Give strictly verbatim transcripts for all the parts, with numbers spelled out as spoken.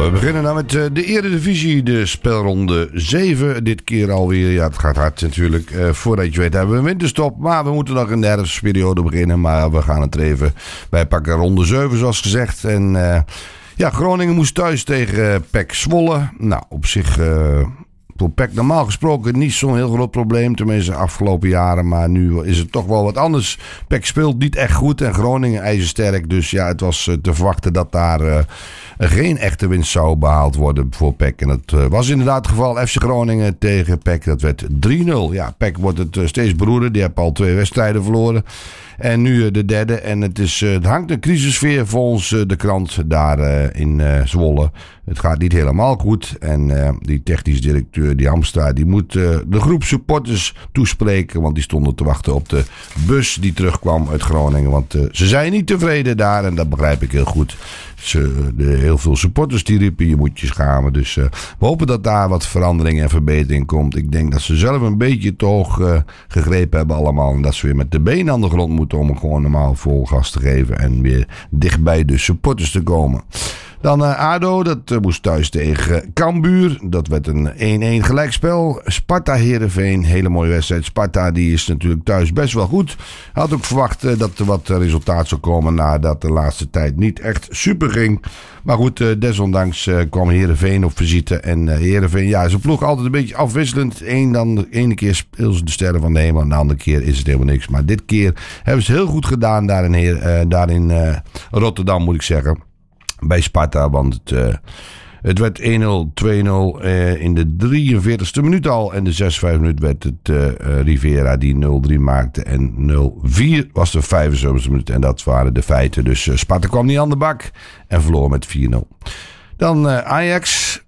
We beginnen nou met de Eredivisie, de spelronde zeven. Dit keer alweer, ja, het gaat hard natuurlijk. Uh, voordat je weet hebben we een winterstop. Maar we moeten nog in de herfstperiode beginnen. Maar we gaan het er even bij pakken. Ronde zeven zoals gezegd. En uh, ja, Groningen moest thuis tegen uh, P E C Zwolle. Nou, op zich... Uh, Voor P E C normaal gesproken niet zo'n heel groot probleem. Tenminste de afgelopen jaren. Maar nu is het toch wel wat anders. P E C speelt niet echt goed. En Groningen ijzersterk. Dus ja, het was te verwachten dat daar uh, geen echte winst zou behaald worden voor P E C. En dat uh, was inderdaad het geval. F C Groningen tegen P E C. Dat werd drie nul. Ja, P E C wordt het uh, steeds beroerder. Die hebben al twee wedstrijden verloren. En nu uh, de derde. En het, is, uh, het hangt een crisissfeer volgens uh, de krant daar uh, in uh, Zwolle. Het gaat niet helemaal goed. En uh, die technisch directeur, die Hamstra, die moet uh, de groep supporters toespreken. Want die stonden te wachten op de bus die terugkwam uit Groningen. Want uh, ze zijn niet tevreden daar. En dat begrijp ik heel goed. Ze, de, heel veel supporters die riepen, je moet je schamen. Dus uh, we hopen dat daar wat verandering en verbetering komt. Ik denk dat ze zelf een beetje te hoog uh, gegrepen hebben allemaal. En dat ze weer met de benen aan de grond moeten om gewoon normaal vol gas te geven. En weer dichtbij de supporters te komen. Dan uh, A D O, dat uh, moest thuis tegen uh, Cambuur. Dat werd een één-één gelijkspel. Sparta Heerenveen, hele mooie wedstrijd. Sparta die is natuurlijk thuis best wel goed. Had ook verwacht uh, dat er wat uh, resultaat zou komen nadat de laatste tijd niet echt super ging. Maar goed, uh, desondanks uh, kwam Heerenveen op visite. En uh, Heerenveen, ja, ze ploeg altijd een beetje afwisselend. Eén dan, de ene keer spelen ze de sterren van de hemel. En de andere keer is het helemaal niks. Maar dit keer hebben ze heel goed gedaan daar in, Heer, uh, daar in uh, Rotterdam, moet ik zeggen. Bij Sparta, want het, uh, het werd één nul, twee nul uh, in de drieënveertigste minuut al. En de zesenvijftigste minuut werd het uh, uh, Rivera die nul drie maakte. En nul vier was de vijfenzeventigste minuut. En dat waren de feiten. Dus uh, Sparta kwam niet aan de bak en verloor met vier nul. Dan uh, Ajax,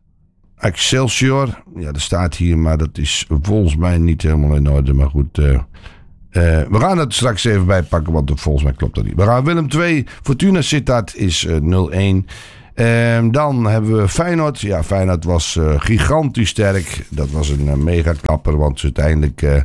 Excelsior. Ja, dat staat hier, maar dat is volgens mij niet helemaal in orde. Maar goed... Uh, Uh, we gaan het straks even bijpakken, want volgens mij klopt dat niet. We gaan Willem twee, Fortuna Sittard is uh, nul één. Uh, dan hebben we Feyenoord. Ja, Feyenoord was uh, gigantisch sterk. Dat was een uh, mega klapper, want ze uiteindelijk... Uh,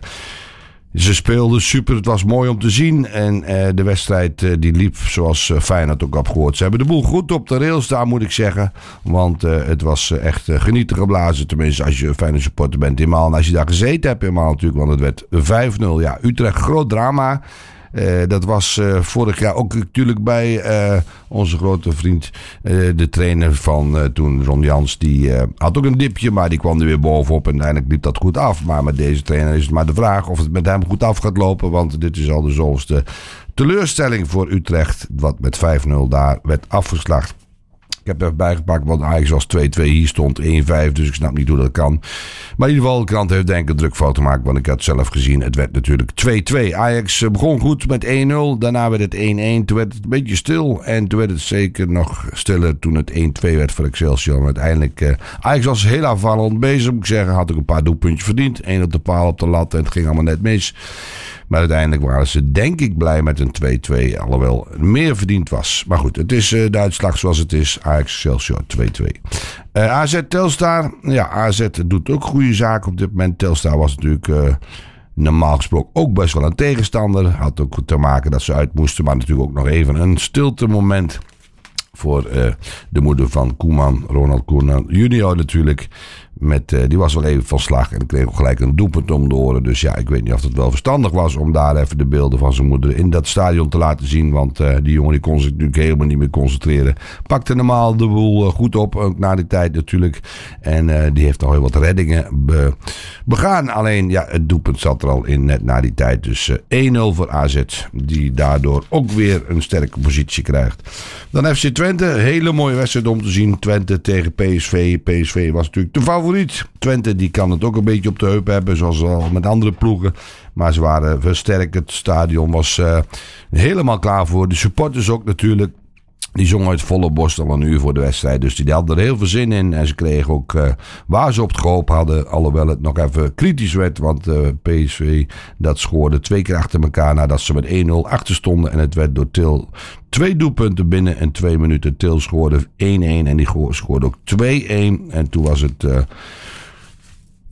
Ze speelden super, het was mooi om te zien. En uh, de wedstrijd uh, die liep zoals uh, Feyenoord ook opgehoord. Ze hebben de boel goed op de rails staan, moet ik zeggen. Want uh, het was uh, echt uh, genieten geblazen. Tenminste, als je Feyenoord supporter bent. Helemaal, en als je daar gezeten hebt, helemaal natuurlijk. Want het werd vijf nul. Ja, Utrecht, groot drama. Uh, dat was uh, vorig jaar ook natuurlijk bij uh, onze grote vriend, uh, de trainer van uh, toen, Ron Jans. Die uh, had ook een dipje, maar die kwam er weer bovenop. En uiteindelijk liep dat goed af. Maar met deze trainer is het maar de vraag of het met hem goed af gaat lopen. Want dit is al de zoveelste teleurstelling voor Utrecht. Wat met vijf nul daar werd afgeslacht. Ik heb er even bijgepakt, want Ajax was twee twee, hier stond één vijf, dus ik snap niet hoe dat kan. Maar in ieder geval, de krant heeft denk ik een drukfout gemaakt, want ik had het zelf gezien. Het werd natuurlijk twee twee. Ajax begon goed met één nul, daarna werd het één één, toen werd het een beetje stil. En toen werd het zeker nog stiller toen het één twee werd voor Excelsior. Maar uiteindelijk, uh, Ajax was heel aanvallend bezig, moet ik zeggen. Had ook een paar doelpuntjes verdiend. Eén op de paal, op de lat en het ging allemaal net mis. Maar uiteindelijk waren ze denk ik blij met een twee twee. Alhoewel het meer verdiend was. Maar goed, het is uh, de uitslag zoals het is. Ajax Excelsior twee twee. Uh, A Z Telstar. Ja, A Z doet ook goede zaken op dit moment. Telstar was natuurlijk... Uh, normaal gesproken ook best wel een tegenstander. Had ook te maken dat ze uit moesten. Maar natuurlijk ook nog even een stilte moment. Voor uh, de moeder van Koeman, Ronald Koeman junior natuurlijk. Met, uh, die was wel even van slag en kreeg ook gelijk een doelpunt om de oren. Dus ja, ik weet niet of het wel verstandig was om daar even de beelden van zijn moeder in dat stadion te laten zien. Want uh, die jongen die kon zich natuurlijk helemaal niet meer concentreren. Pakte normaal de boel uh, goed op, ook na die tijd natuurlijk. En uh, die heeft al heel wat reddingen be- begaan. Alleen ja, het doelpunt zat er al in net na die tijd. Dus uh, één nul voor A Z, die daardoor ook weer een sterke positie krijgt. Dan F C Twente, hele mooie wedstrijd om te zien. Twente tegen P S V. P S V was natuurlijk de favoriet. Twente die kan het ook een beetje op de heup hebben, zoals al met andere ploegen. Maar ze waren versterkt. Het stadion was uh, helemaal klaar voor. De supporters ook natuurlijk. Die zongen uit volle borst al een uur voor de wedstrijd. Dus die hadden er heel veel zin in. En ze kregen ook uh, waar ze op het gehoopt hadden. Alhoewel het nog even kritisch werd. Want uh, P S V dat scoorde twee keer achter elkaar nadat ze met één nul achter stonden. En het werd door Til twee doelpunten binnen en twee minuten. Til scoorde één één en die scoorde ook twee één. En toen was het... Uh,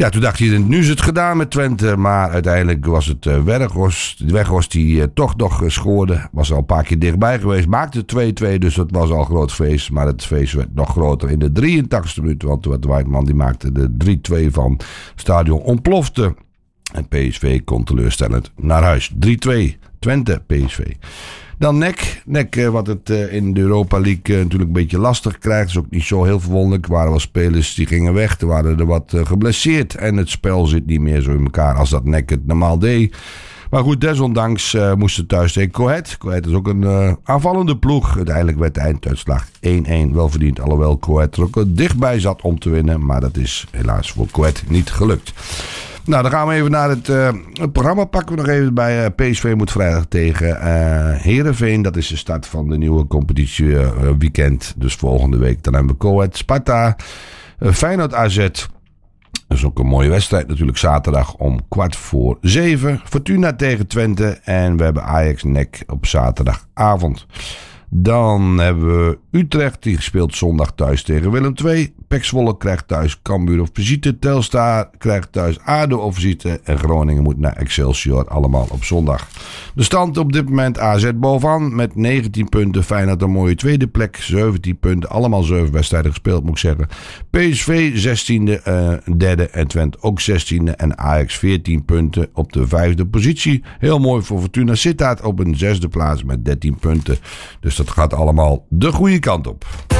Ja, toen dacht hij, nu is het gedaan met Twente. Maar uiteindelijk was het uh, Weghorst, Weghorst die uh, toch nog uh, scoorde. Was al een paar keer dichtbij geweest. Maakte twee-twee, dus dat was al een groot feest. Maar het feest werd nog groter in de drieëntachtigste minuut. Want Wout Weidman die maakte de drie-twee van. Het stadion ontplofte. En P S V kon teleurstellend naar huis. drie-twee, Twente, P S V. Dan N E C. N E C wat het in de Europa League natuurlijk een beetje lastig krijgt. Dat is ook niet zo heel verwonderlijk. Er waren wel spelers die gingen weg. Er waren er wat geblesseerd. En het spel zit niet meer zo in elkaar als dat N E C het normaal deed. Maar goed, desondanks uh, moesten thuis tegen Coët. Coët is ook een uh, aanvallende ploeg. Uiteindelijk werd de einduitslag één-één. Wel verdiend, alhoewel Coët er ook dichtbij zat om te winnen. Maar dat is helaas voor Coët niet gelukt. Nou, dan gaan we even naar het, uh, het programma. Pakken we nog even bij. Uh, P S V moet vrijdag tegen uh, Heerenveen. Dat is de start van de nieuwe competitie uh, weekend. Dus volgende week. Dan hebben we Coët, Sparta, uh, Feyenoord A Z. Dat is ook een mooie wedstrijd natuurlijk. Zaterdag om kwart voor zeven. Fortuna tegen Twente. En we hebben Ajax N E C op zaterdagavond. Dan hebben we Utrecht, die speelt zondag thuis tegen Willem twee. P E C Zwolle krijgt thuis Cambuur of Visite. Telstar krijgt thuis A D O of Visite. En Groningen moet naar Excelsior, allemaal op zondag. De stand op dit moment: A Z bovenaan met negentien punten. Feyenoord een mooie tweede plek, zeventien punten. Allemaal zeven wedstrijden gespeeld, moet ik zeggen. P S V zestiende, uh, derde en Twente ook zestiende. En Ajax veertien punten op de vijfde positie. Heel mooi voor Fortuna Sittard op een zesde plaats met dertien punten. Dus dat gaat allemaal de goede kant op.